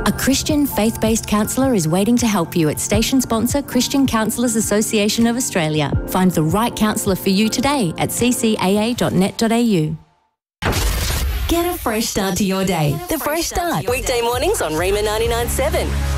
A Christian faith-based counsellor is waiting to help you at station sponsor Christian Counsellors Association of Australia. Find the right counsellor for you today at ccaa.net.au. Get a fresh start to your day. The Fresh Start. Weekday mornings on Rima 99.7.